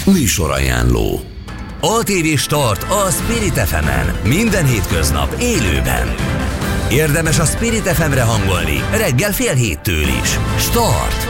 Műsorajánló. ATV Start a Spirit FM-en. Minden hétköznap élőben. Érdemes a Spirit FM-re hangolni reggel 6:30 is. Start!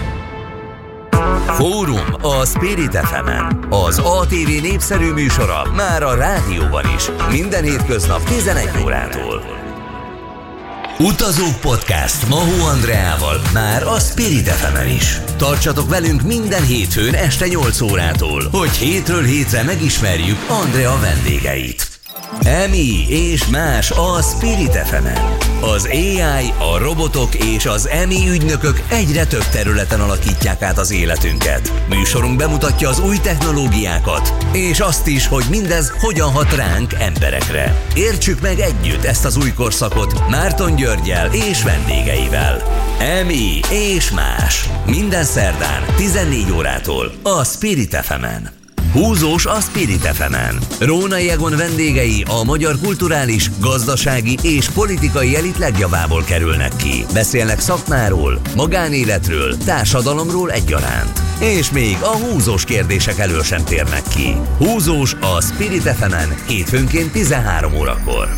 Fórum a Spirit FM-en. Az ATV népszerű műsora már a rádióban is. Minden hétköznap 11 órától. Utazók Podcast Mahó Andreával már a Spirit FM-en is. Tartsatok velünk minden hétfőn este 8 órától, hogy hétről hétre megismerjük Andrea vendégeit. EMI és más a Spirit FM-en. Az AI, a robotok és az EMI ügynökök egyre több területen alakítják át az életünket. Műsorunk bemutatja az új technológiákat, és azt is, hogy mindez hogyan hat ránk emberekre. Értsük meg együtt ezt az új korszakot Márton Györggyel és vendégeivel. EMI és más. Minden szerdán 14 órától a Spirit FM-en. Húzós a Spirit FM-en. Rónai Egon vendégei a magyar kulturális, gazdasági és politikai elit legjavából kerülnek ki. Beszélnek szakmáról, magánéletről, társadalomról egyaránt. És még a húzós kérdések elől sem térnek ki. Húzós a Spirit FM-en hétfőnként 13 órakor.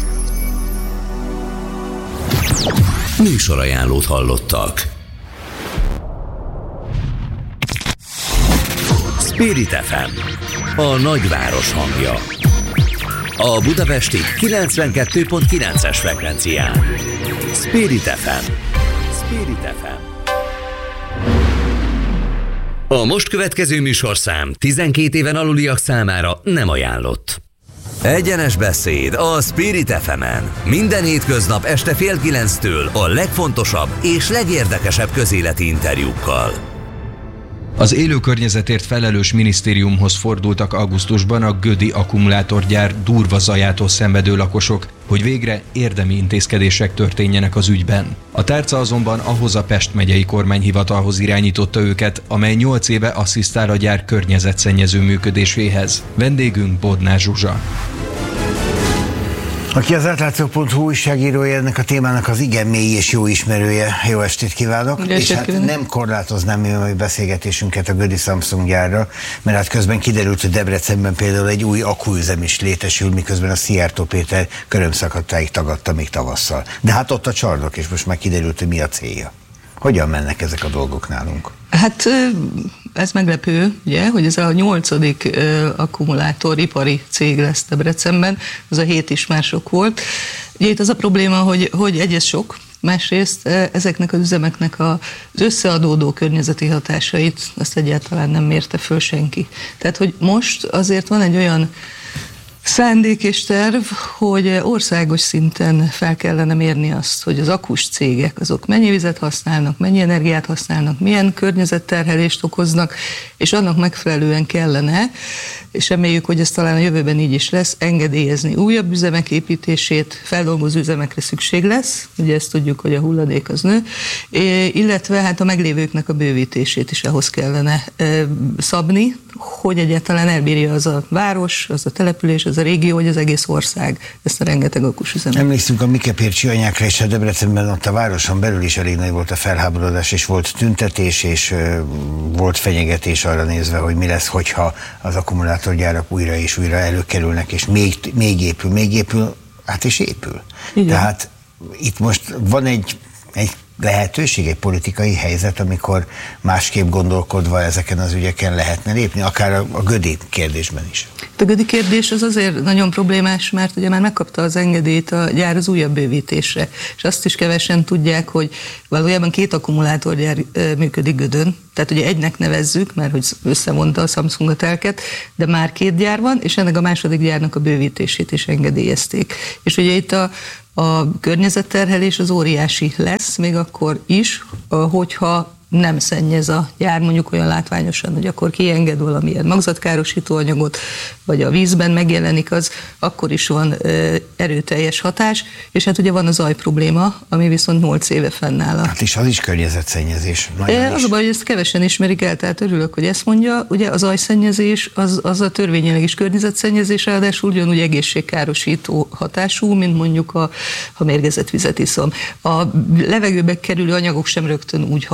Műsorajánlót hallottak. Spirit FM, a nagyváros hangja. A budapesti 92.9-es frekvencián. Spirit FM. Spirit FM. A most következő műsorszám 12 éven aluliak számára nem ajánlott. Egyenes beszéd a Spirit FM-en. Minden hétköznap este 8:30-től a legfontosabb és legérdekesebb közéleti interjúkkal. Az élőkörnyezetért felelős minisztériumhoz fordultak augusztusban a gödi akkumulátorgyár durva zajától szenvedő lakosok, hogy végre érdemi intézkedések történjenek az ügyben. A tárca azonban ahhoz a Pest megyei kormányhivatalhoz irányította őket, amely 8 éve asszisztál a gyár környezetszennyező működéséhez. Vendégünk Bodnár Zsuzsa. Aki az átlátszó.hu újságírója, ennek a témának az igen mély és jó ismerője. Jó estét kívánok! És hát nem korlátoznám mi a beszélgetésünket a gödi Samsung gyárra, mert hát közben kiderült, hogy Debrecenben például egy új akkuüzem is létesül, miközben a Szijjártó Péter körömszakadtáig tagadta még tavasszal. De hát ott a csarnok, és most már kiderült, hogy mi a célja. Hogyan mennek ezek a dolgok nálunk? Hát ez meglepő, ugye, hogy ez a 8. akkumulátoripari cég lesz Debrecenben, az a 7 is már sok volt. Ugye itt az a probléma, hogy egyrészt sok, másrészt ezeknek az üzemeknek az összeadódó környezeti hatásait azt egyáltalán nem mérte föl senki. Tehát, hogy most azért van egy olyan szándék és terv, hogy országos szinten fel kellene mérni azt, hogy az akkus cégek azok mennyi vizet használnak, mennyi energiát használnak, milyen környezetterhelést okoznak, és annak megfelelően kellene, és reméljük, hogy ez talán a jövőben így is lesz, engedélyezni újabb üzemek építését, feldolgozó üzemekre szükség lesz, ugye ezt tudjuk, hogy a hulladék az nő, illetve hát a meglévőknek a bővítését is ahhoz kellene szabni, hogy egyáltalán elbírja az a város, az a település, az a régió, vagy az egész ország ezt a rengeteg akkusüzemet. Emlékszünk a Mikepércsi anyákra, és a Debrecenben ott a városon belül is elég nagy volt a felháborodás, és volt tüntetés, és volt fenyegetés arra nézve, hogy mi lesz, hogyha az akkumulátorgyárak újra és újra előkerülnek, és még épül, hát és épül. Igen. Tehát itt most van egy lehetőség, egy politikai helyzet, amikor másképp gondolkodva ezeken az ügyeken lehetne lépni, akár a gödi kérdésben is. A gödi kérdés az azért nagyon problémás, mert ugye már megkapta az engedélyt a gyár az újabb bővítésre, és azt is kevesen tudják, hogy valójában 2 akkumulátorgyár működik Gödön, tehát ugye egynek nevezzük, mert hogy összevonta a Samsung a telket, de már 2 gyár van, és ennek a második gyárnak a bővítését is engedélyezték. És ugye itt a környezetterhelés az óriási lesz, még akkor is, hogyha nem szennyez a gyár mondjuk olyan látványosan, hogy akkor kienged valamilyen magzatkárosító anyagot, vagy a vízben megjelenik, az akkor is van erőteljes hatás, és hát ugye van a zaj probléma, ami viszont 8 éve fennáll. Hát és az is környezetszennyezés. Az a baj, hogy ezt kevesen ismerik el, tehát örülök, hogy ezt mondja. Ugye a zajszennyezés az a törvényileg is környezetszennyezés, ráadásul ugyanúgy egészségkárosító hatású, mint mondjuk ha mérgezett vizet iszom. A levegőbe kerülő anyagok sem rögtön úgy hatnak,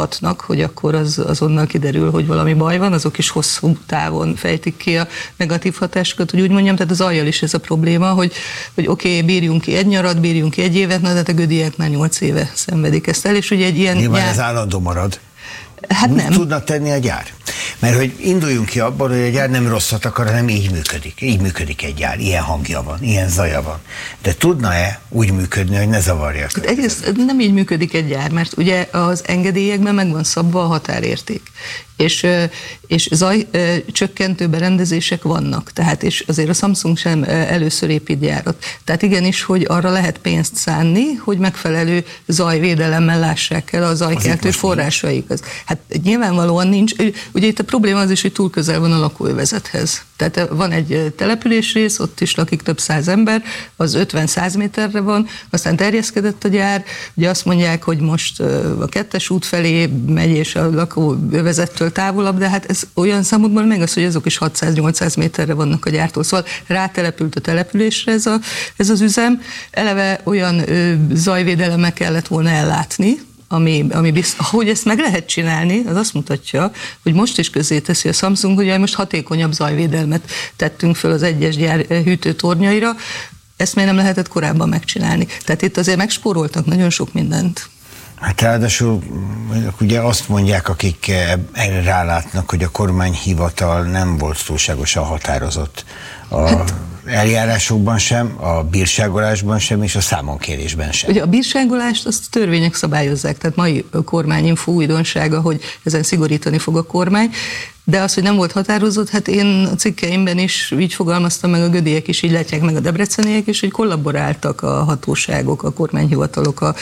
hogy akkor azonnal kiderül, hogy valami baj van, azok is hosszú távon fejtik ki a negatív hatásokat, hogy úgy mondjam, tehát az alljal is ez a probléma, hogy oké, bírjunk ki egy nyarat, bírjunk ki egy évet, na de a gödiek már 8 éve szenvedik ezt el, és ugye egy ilyen nyilván ez állandó marad. Hát Mit nem. tudna tenni a gyár? Mert hogy induljunk ki abban, hogy a gyár nem rosszat akar, hanem így működik. Így működik egy gyár, ilyen hangja van, ilyen zaja van. De tudna-e úgy működni, hogy ne zavarja? Egész nem így működik egy gyár, mert ugye az engedélyekben meg van szabva a határérték. És zaj csökkentő berendezések vannak, tehát és azért a Samsung sem először épít gyárat. Tehát igenis, hogy arra lehet pénzt szánni, hogy megfelelő zajvédelemmel lássák el a zajkeltő forrásaikat. Hát nyilvánvalóan nincs. Ugye itt a probléma az is, hogy túl közel van a lakóövezethez. Tehát van egy településrész, ott is lakik több száz ember, az 50-100 méterre van, aztán terjeszkedett a gyár, ugye azt mondják, hogy most a 2-es út felé megy, és a lakóövezettől távolabb, de hát ez olyan számukban meg az, hogy azok is 600-800 méterre vannak a gyártól. Szóval rátelepült a településre ez az üzem. Eleve olyan zajvédelemmel kellett volna ellátni, ami hogy ezt meg lehet csinálni, az azt mutatja, hogy most is közzéteszi a Samsung, hogy most hatékonyabb zajvédelmet tettünk föl az egyes gyár hűtőtornyaira, ezt miért nem lehetett korábban megcsinálni. Tehát itt azért megspóroltak nagyon sok mindent. Hát ráadásul ugye azt mondják, akik erre rálátnak, hogy a kormányhivatal nem volt túlságosan határozott a eljárásokban sem, a bírságolásban sem, és a számonkérésben sem. Ugye a bírságolást azt a törvények szabályozzák, tehát mai kormányinfo újdonsága, hogy ezen szigorítani fog a kormány, de az, hogy nem volt határozott, hát én a cikkeimben is így fogalmaztam, meg a gödiek is így látják, meg a debreceniek is, hogy kollaboráltak a hatóságok, a kormányhivatalok,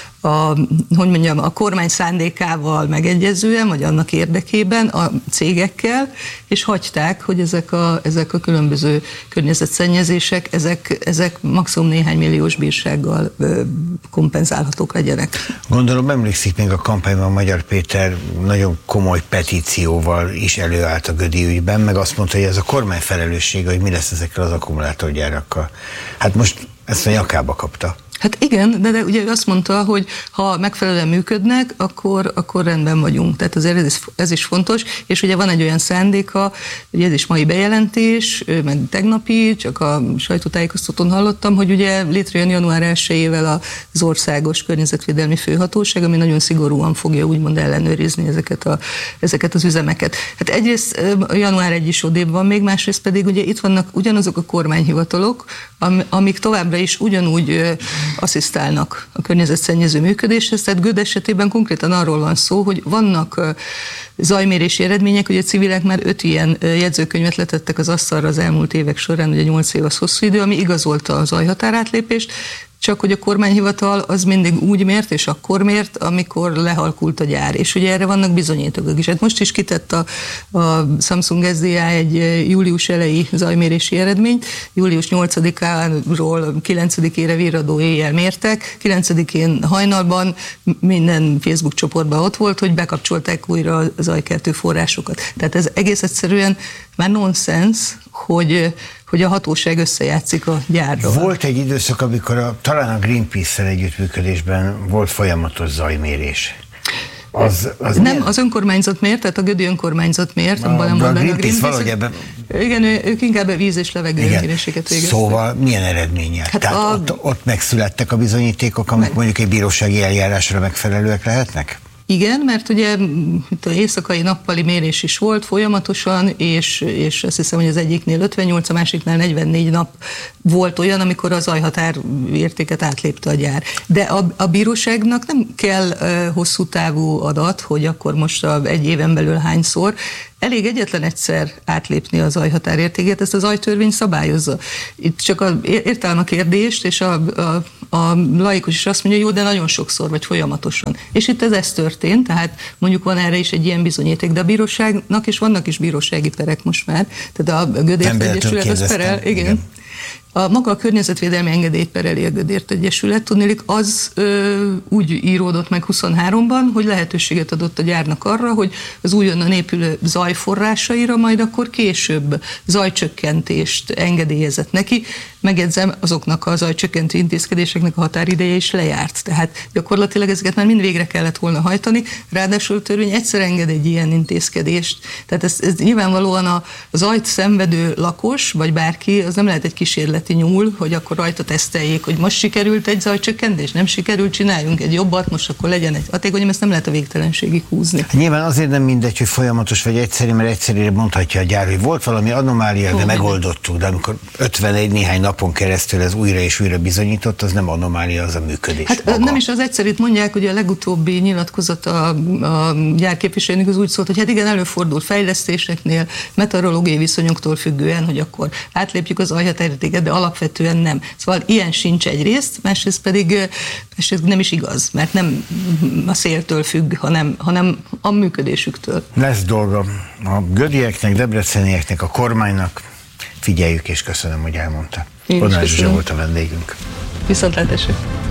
a kormány szándékával megegyezően, vagy annak érdekében a cégekkel, és hagyták, hogy ezek a különböző környezetszennyezések, ezek maximum néhány milliós bírsággal kompenzálhatók legyenek. Gondolom emlékszik még a kampányban Magyar Péter nagyon komoly petícióval is előállt a gödi ügyben, meg azt mondta, hogy ez a kormány felelőssége, hogy mi lesz ezekkel az akkumulátorgyárakkal. Hát most ezt a nyakába kapta. Hát igen, de ugye azt mondta, hogy ha megfelelően működnek, akkor rendben vagyunk. Tehát azért ez is fontos, és ugye van egy olyan szándéka, hogy ez is mai bejelentés, meg tegnapi, csak a sajtótájékoztatón hallottam, hogy ugye létrejön január 1-ével az Országos Környezetvédelmi Főhatóság, ami nagyon szigorúan fogja úgymond ellenőrizni ezeket az üzemeket. Hát egyrészt január 1 is odébb van még, másrészt pedig ugye itt vannak ugyanazok a kormányhivatalok, amik továbbra is ugyanúgy asszisztálnak a környezetszennyező működéshez, tehát Göd esetében konkrétan arról van szó, hogy vannak zajmérési eredmények, hogy a civilek már 5 ilyen jegyzőkönyvet letettek az asztalra az elmúlt évek során, ugye 8 év az hosszú idő, ami igazolta a zajhatárátlépést, csak hogy a kormányhivatal az mindig úgy mért, és akkor mért, amikor lehalkult a gyár. És ugye erre vannak bizonyítékok is. Hát most is kitett a Samsung SDA egy július elejé zajmérési eredményt. Július 8-áról 9-ére virradó éjjel mértek. 9-én hajnalban minden Facebook csoportban ott volt, hogy bekapcsolták újra a zajkeltő forrásokat. Tehát ez egész egyszerűen már nonsens, hogy a hatóság összejátszik a gyárról. Volt egy időszak, amikor talán a Greenpeace-szel együttműködésben volt folyamatos zajmérés. Nem, az önkormányzat mért, tehát a gödi önkormányzat mért, abban nem volt benne a Greenpeace. Igen, ők inkább víz- és levegőméréseket végeztek. Szóval milyen eredménnyel? Hát tehát ott megszülettek a bizonyítékok, amik mondjuk egy bírósági eljárásra megfelelőek lehetnek? Igen, mert ugye itt az éjszakai nappali mérés is volt folyamatosan, és azt hiszem, hogy az egyiknél 58, a másiknál 44 nap volt olyan, amikor a zajhatár értéket átlépte a gyár. De a bíróságnak nem kell hosszú távú adat, hogy akkor most egy éven belül hányszor, elég egyetlen egyszer átlépni a zajhatárértéket, ezt a zajtörvény szabályozza. Itt csak értelem a kérdést, és a laikus is azt mondja, jó, de nagyon sokszor, vagy folyamatosan. És itt ez történt, tehát mondjuk van erre is egy ilyen bizonyíték, de a bíróságnak, és vannak is bírósági perek most már, tehát a Göd Értegyesület az perel, igen. A maga a környezetvédelmi engedélyt pereli a Gödért Egyesület, tudniillik, az úgy íródott meg 23-ban, hogy lehetőséget adott a gyárnak arra, hogy az újonnan épülő zajforrásaira majd akkor később zajcsökkentést engedélyezett neki. Megjegyzem, azoknak a zajcsökkentő intézkedéseknek a határideje is lejárt. Tehát gyakorlatilag ezeket már mind végre kellett volna hajtani, ráadásul a törvény egyszer enged egy ilyen intézkedést. Tehát ez nyilvánvalóan a zajt szenvedő lakos, vagy bárki, az nem lehet egy kísérleti nyúl, hogy akkor rajta teszteljék, hogy most sikerült egy zajcsökkentés, nem sikerült, csináljunk egy jobbat, most akkor legyen egy hatékonyabb, ezt nem lehet a végtelenségig húzni. Nyilván azért nem mindegy, hogy folyamatos vagy egyszerű, mert egyszerűen mondhatja a gyár, hogy volt valami anomália, de megoldottuk, de amikor 51 néhány napon keresztül ez újra és újra bizonyított, az nem anomália, az a működés. Hát maga. Nem is az egyszerűt mondják, hogy a legutóbbi nyilatkozat a gyárképviselőnek az úgy szólt, hogy hát igen, előfordul fejlesztéseknél, meteorológiai viszonyoktól függően, hogy akkor átlépjük az zajhatárértéket, de alapvetően nem. Szóval ilyen sincs egyrészt, másrészt pedig nem is igaz, mert nem a széltől függ, hanem a működésüktől. Lesz dolga a gödieknek, debrecenieknek, a kormánynak. Figyeljük és köszönöm, hogy elmondta. Bonárs Zsuzsa volt a vendégünk. Viszontlátásra.